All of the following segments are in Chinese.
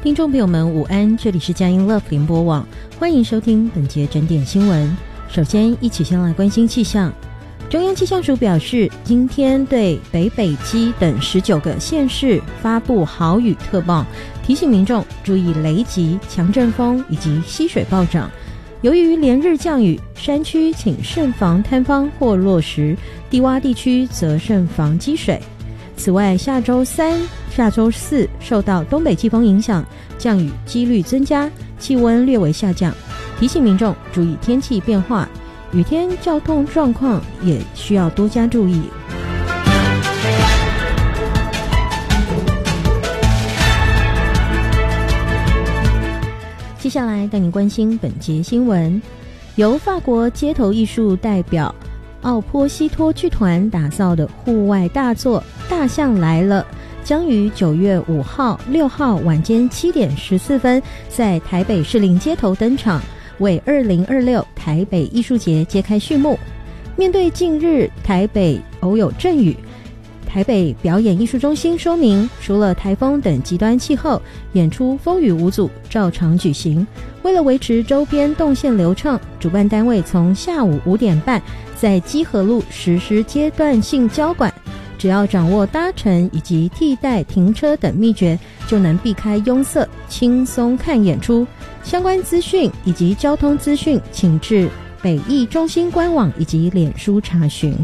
听众朋友们午安，这里是佳音 Love 联播网，欢迎收听本节整点新闻。首先一起先来关心气象。中央气象署表示，今天对北基等19个县市发布豪雨特报，提醒民众注意雷击、强阵风以及溪水暴涨。由于连日降雨，山区请慎防坍方或落石，低洼地区则慎防积水。此外，下周3、下周4受到东北季风影响，降雨几率增加，气温略微下降，提醒民众注意天气变化，雨天交通状况也需要多加注意。接下来带您关心本节新闻，由法国街头艺术代表奥波西托剧团打造的户外大作《大象来了》将于9月5号、6号晚间7点14分在台北士林街头登场，为2026台北艺术节揭开序幕。面对近日台北偶有阵雨，台北表演艺术中心说明，除了台风等极端气候，演出风雨无阻，照常举行。为了维持周边动线流畅，主办单位从下午5点半在基河路实施阶段性交管，只要掌握搭乘以及替代停车等秘诀，就能避开拥塞，轻松看演出。相关资讯以及交通资讯，请至北艺中心官网以及脸书查询。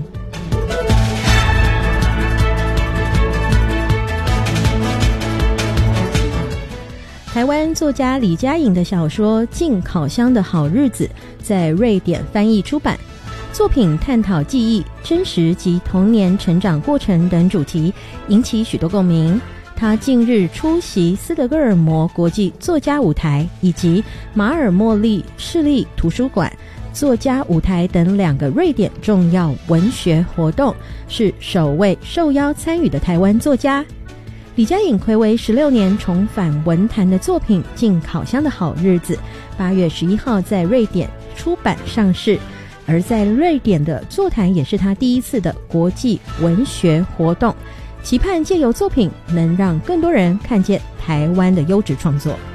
台湾作家李佳颖的小说《进烤箱的好日子》在瑞典翻译出版，作品探讨记忆、真实及童年成长过程等主题，引起许多共鸣。他近日出席斯德哥尔摩国际作家舞台以及马尔默利市立图书馆作家舞台等2个瑞典重要文学活动，是首位受邀参与的台湾作家。李佳颖睽违16年重返文坛的作品《进烤箱的好日子》8月11号在瑞典出版上市，而在瑞典的座谈也是他第一次的国际文学活动，期盼借由作品能让更多人看见台湾的优质创作。